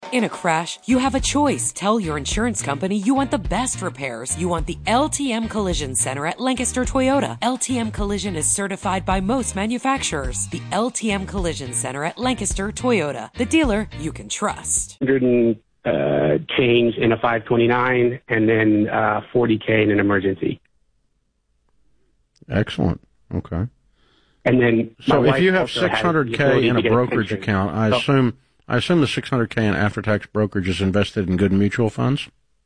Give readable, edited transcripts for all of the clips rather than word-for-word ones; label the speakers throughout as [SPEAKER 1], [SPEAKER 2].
[SPEAKER 1] In a crash, you have a choice. Tell your insurance company you want the best repairs. You want the LTM Collision Center at Lancaster Toyota. LTM Collision is certified by most manufacturers. The LTM Collision Center at Lancaster Toyota. The dealer you can trust.
[SPEAKER 2] 100 change in a 529 and then 40K in an emergency.
[SPEAKER 3] Excellent. Okay.
[SPEAKER 2] And then
[SPEAKER 3] so if you have 600K in a brokerage account, I assume the 600K in after-tax brokerage is invested in good mutual funds?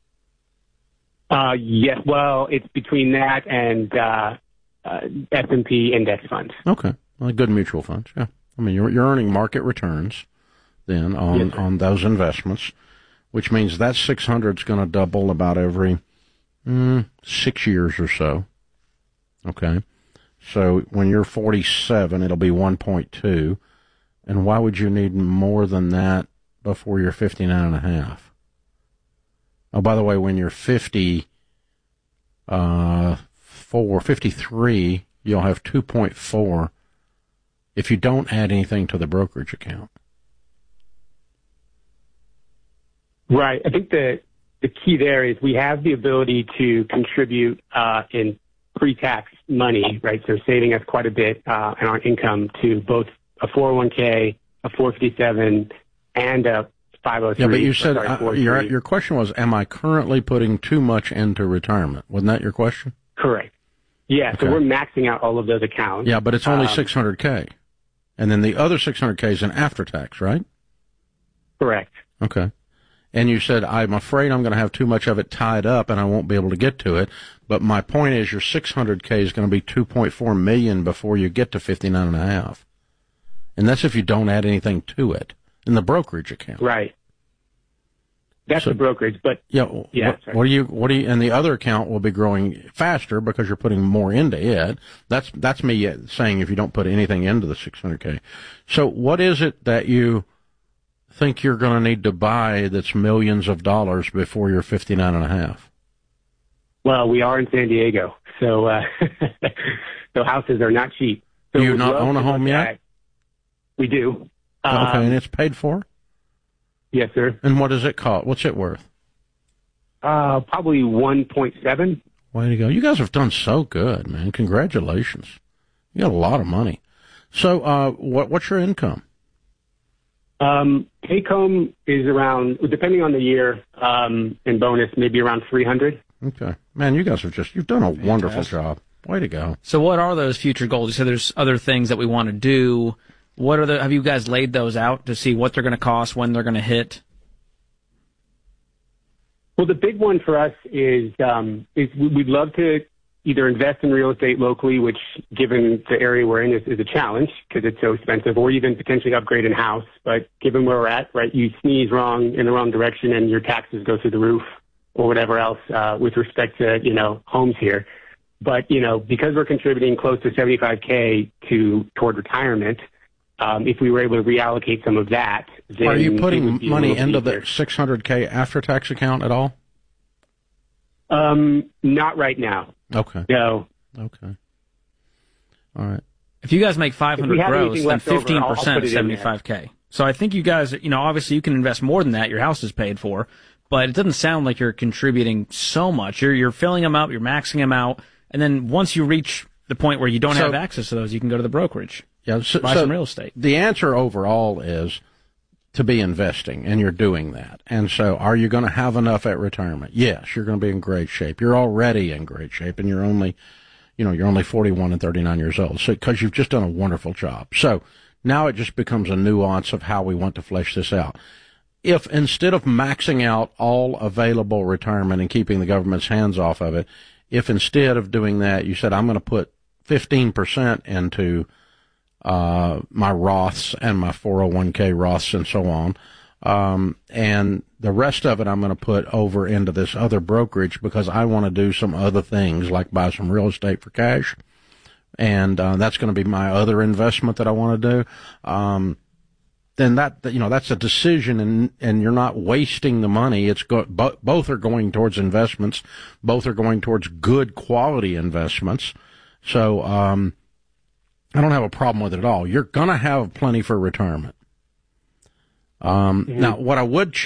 [SPEAKER 2] Yes. Well, it's between that and S&P index funds.
[SPEAKER 3] Okay. Well, good mutual funds, yeah. I mean, you're earning market returns then on those investments, which means that 600 is going to double about every 6 years or so. Okay. So when you're 47, it'll be 1.2. And why would you need more than that before you're 59 and a half? Oh, by the way, when you're 53, you'll have 2.4 if you don't add anything to the brokerage account.
[SPEAKER 2] Right. I think the key there is we have the ability to contribute in pre-tax money, right? So saving us quite a bit in our income to both a 401k, a 457, and a 503.
[SPEAKER 3] Yeah, but you said your question was, am I currently putting too much into retirement? Wasn't that your question?
[SPEAKER 2] Correct. Yeah, okay. So we're maxing out all of those accounts.
[SPEAKER 3] Yeah, but it's only 600K. And then the other 600K is an after-tax, right?
[SPEAKER 2] Correct.
[SPEAKER 3] Okay. And you said, I'm afraid I'm going to have too much of it tied up and I won't be able to get to it. But my point is your 600K is going to be $2.4 million before you get to 59 and a half. And that's if you don't add anything to it in the brokerage account.
[SPEAKER 2] Right. That's the brokerage, but
[SPEAKER 3] yeah. What do you? And the other account will be growing faster because you're putting more into it. That's me saying if you don't put anything into the 600K. So what is it that you think you're going to need to buy that's millions of dollars before you're 59 and a half?
[SPEAKER 2] Well, we are in San Diego, so houses are not cheap. So
[SPEAKER 3] do you not own a home yet?
[SPEAKER 2] We do.
[SPEAKER 3] Okay, and it's paid for?
[SPEAKER 2] Yes, sir.
[SPEAKER 3] And what does it cost? What's it worth?
[SPEAKER 2] Probably 1.7.
[SPEAKER 3] Way to go. You guys have done so good, man. Congratulations. You got a lot of money. So what's your income?
[SPEAKER 2] Take home is around, depending on the year, and bonus, maybe around 300.
[SPEAKER 3] Okay. Man, you guys you've done a wonderful job. Way to go.
[SPEAKER 4] So what are those future goals? You said there's other things that we want to do. Have you guys laid those out to see what they're going to cost, when they're going to hit?
[SPEAKER 2] Well, the big one for us is we'd love to either invest in real estate locally, which given the area we're in is a challenge because it's so expensive, or even potentially upgrade in house. But given where we're at, right, you sneeze wrong in the wrong direction and your taxes go through the roof or whatever else with respect to, homes here. But, because we're contributing close to $75K toward retirement, if we were able to reallocate some of that, then
[SPEAKER 3] are you putting money into the 600K after-tax account at all?
[SPEAKER 2] Not right now.
[SPEAKER 3] Okay.
[SPEAKER 2] No.
[SPEAKER 3] Okay. All right.
[SPEAKER 4] If you guys make 500 gross, then 15% is 75K. So I think you guys, obviously you can invest more than that. Your house is paid for, but it doesn't sound like you're contributing so much. You're filling them up, you're maxing them out, and then once you reach the point where you don't have access to those, you can go to the brokerage.
[SPEAKER 3] Yeah,
[SPEAKER 4] buy some real estate.
[SPEAKER 3] The answer overall is to be investing, and you're doing that. And so are you going to have enough at retirement? Yes, you're going to be in great shape. You're already in great shape, and you're only 41 and 39 years old. So because you've just done a wonderful job. So now it just becomes a nuance of how we want to flesh this out. If instead of maxing out all available retirement and keeping the government's hands off of it, if instead of doing that, you said, I'm going to put 15% into my Roths and my 401k Roths and so on. And the rest of it I'm going to put over into this other brokerage because I want to do some other things like buy some real estate for cash. And that's going to be my other investment that I want to do. Then that's a decision and you're not wasting the money. It's both are going towards investments. Both are going towards good quality investments. So, I don't have a problem with it at all. You're going to have plenty for retirement. Now, what I would